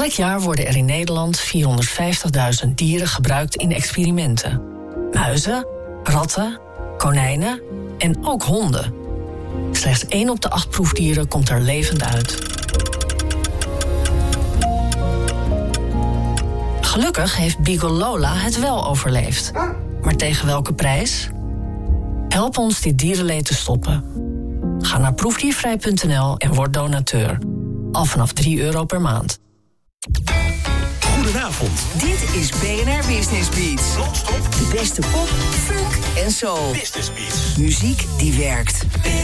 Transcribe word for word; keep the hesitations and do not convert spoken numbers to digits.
Elk jaar worden er in Nederland vierhonderdvijftigduizend dieren gebruikt in experimenten. Muizen, ratten, konijnen en ook honden. Slechts één op de acht proefdieren komt er levend uit. Gelukkig heeft Beagle Lola het wel overleefd. Maar tegen welke prijs? Help ons dit dierenleed te stoppen. Ga naar proefdiervrij punt n l en word donateur. Al vanaf drie euro per maand. Goedenavond. Dit is B N R Business Beats. Non-stop. De beste pop, funk en soul. Business Beats. Muziek die werkt.